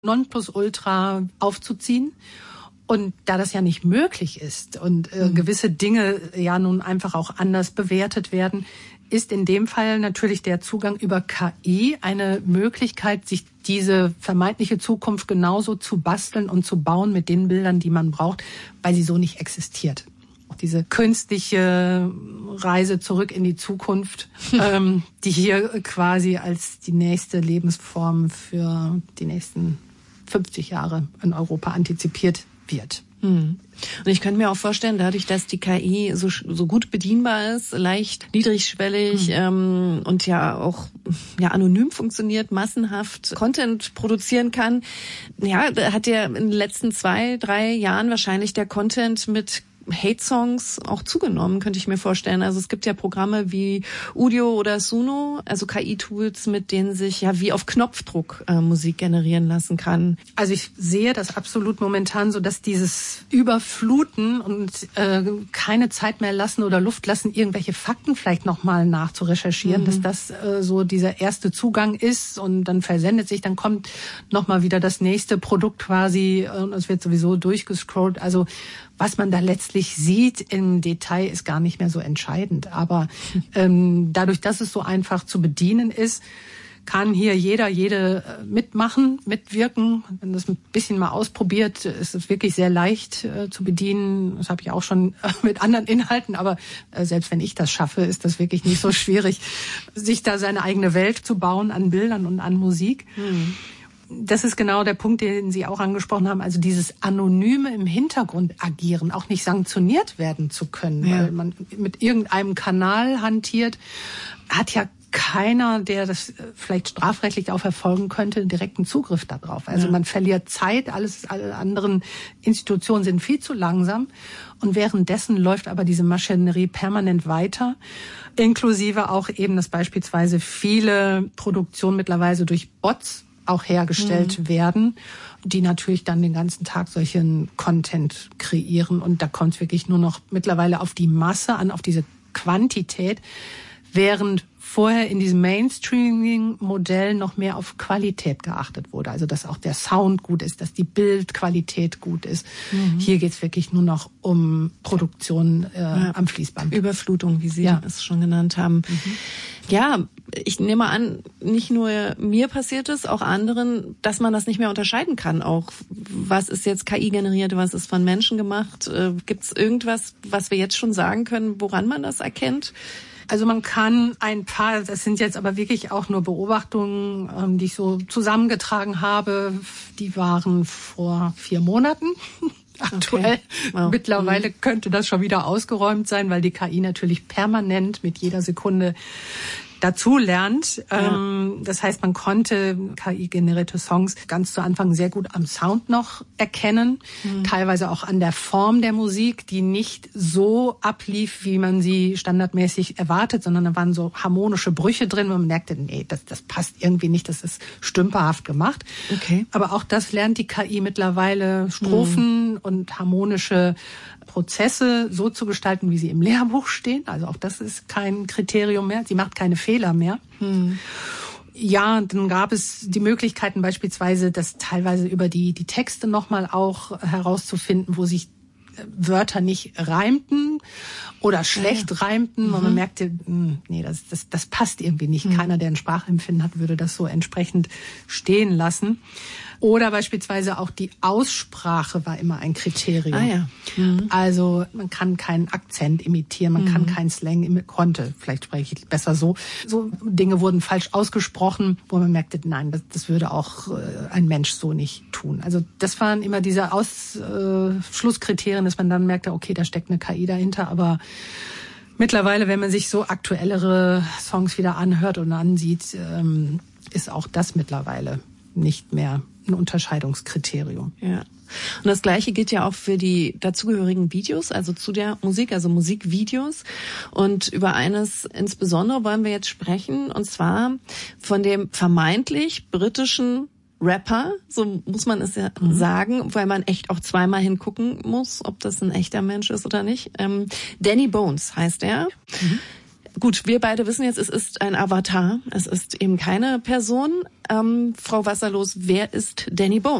Nonplusultra aufzuziehen. Und da das ja nicht möglich ist und gewisse Dinge ja nun einfach auch anders bewertet werden, ist in dem Fall natürlich der Zugang über KI eine Möglichkeit, sich diese vermeintliche Zukunft genauso zu basteln und zu bauen mit den Bildern, die man braucht, weil sie so nicht existiert. Auch diese künstliche Reise zurück in die Zukunft, die hier quasi als die nächste Lebensform für die nächsten 50 Jahre in Europa antizipiert wird. Und ich könnte mir auch vorstellen, dadurch, dass die KI so gut bedienbar ist, leicht niedrigschwellig und ja auch anonym funktioniert, massenhaft Content produzieren kann, hat ja in den letzten 2-3 Jahren wahrscheinlich der Content mit Hate-Songs auch zugenommen, könnte ich mir vorstellen. Also es gibt ja Programme wie Udio oder Suno, also KI-Tools, mit denen sich wie auf Knopfdruck Musik generieren lassen kann. Also ich sehe das absolut momentan so, dass dieses Überfluten und keine Zeit mehr lassen oder Luft lassen, irgendwelche Fakten vielleicht nochmal nachzurecherchieren, dass das so dieser erste Zugang ist und dann versendet sich, dann kommt nochmal wieder das nächste Produkt quasi und es wird sowieso durchgescrollt. Also was man da letztlich sieht im Detail, ist gar nicht mehr so entscheidend. Aber dadurch, dass es so einfach zu bedienen ist, kann hier jede mitmachen, mitwirken. Wenn das ein bisschen mal ausprobiert, ist es wirklich sehr leicht zu bedienen. Das habe ich auch schon mit anderen Inhalten. Aber selbst wenn ich das schaffe, ist das wirklich nicht so schwierig, sich da seine eigene Welt zu bauen an Bildern und an Musik. Das ist genau der Punkt, den Sie auch angesprochen haben. Also dieses Anonyme im Hintergrund agieren, auch nicht sanktioniert werden zu können, weil man mit irgendeinem Kanal hantiert, hat ja keiner, der das vielleicht strafrechtlich auch verfolgen könnte, direkten Zugriff darauf. Also man verliert Zeit, alle anderen Institutionen sind viel zu langsam und währenddessen läuft aber diese Maschinerie permanent weiter, inklusive auch eben, dass beispielsweise viele Produktionen mittlerweile durch Bots auch hergestellt werden, die natürlich dann den ganzen Tag solchen Content kreieren. Und da kommt es wirklich nur noch mittlerweile auf die Masse an, auf diese Quantität, während vorher in diesem Mainstreaming-Modell noch mehr auf Qualität geachtet wurde. Also dass auch der Sound gut ist, dass die Bildqualität gut ist. Hier geht es wirklich nur noch um Produktion am Fließband. Überflutung, wie Sie es schon genannt haben. Ja, ich nehme an, nicht nur mir passiert es, auch anderen, dass man das nicht mehr unterscheiden kann. Auch was ist jetzt KI generiert, was ist von Menschen gemacht? Gibt es irgendwas, was wir jetzt schon sagen können, woran man das erkennt? Also man kann ein paar, das sind jetzt aber wirklich auch nur Beobachtungen, die ich so zusammengetragen habe, die waren vor 4 Monaten. Aktuell. Okay. Wow. Mittlerweile könnte das schon wieder ausgeräumt sein, weil die KI natürlich permanent mit jeder Sekunde dazu lernt. Das heißt, man konnte KI-generierte Songs ganz zu Anfang sehr gut am Sound noch erkennen, teilweise auch an der Form der Musik, die nicht so ablief, wie man sie standardmäßig erwartet, sondern da waren so harmonische Brüche drin, wo man merkte, nee, das passt irgendwie nicht, das ist stümperhaft gemacht. Okay. Aber auch das lernt die KI mittlerweile, Strophen und harmonische Prozesse so zu gestalten, wie sie im Lehrbuch stehen. Also auch das ist kein Kriterium mehr. Sie macht keine Fehler mehr. Ja, dann gab es die Möglichkeiten beispielsweise, das teilweise über die Texte nochmal auch herauszufinden, wo sich Wörter nicht reimten oder schlecht reimten, weil man merkte, nee, das passt irgendwie nicht. Keiner, der ein Sprachempfinden hat, würde das so entsprechend stehen lassen. Oder beispielsweise auch die Aussprache war immer ein Kriterium. Also man kann keinen Akzent imitieren, man kann keinen Slang konnte. Vielleicht spreche ich besser so. So Dinge wurden falsch ausgesprochen, wo man merkte, nein, das würde auch ein Mensch so nicht tun. Also das waren immer diese Ausschlusskriterien, dass man dann merkte, okay, da steckt eine KI dahinter, aber mittlerweile, wenn man sich so aktuellere Songs wieder anhört und ansieht, ist auch das mittlerweile nicht mehr ein Unterscheidungskriterium. Ja. Und das Gleiche gilt ja auch für die dazugehörigen Videos, also zu der Musik, also Musikvideos. Und über eines insbesondere wollen wir jetzt sprechen, und zwar von dem vermeintlich britischen Rapper, so muss man es ja sagen, weil man echt auch zweimal hingucken muss, ob das ein echter Mensch ist oder nicht. Danny Bones heißt er. Gut, wir beide wissen jetzt, es ist ein Avatar. Es ist eben keine Person. Frau Wasserlos, wer ist Danny Bone?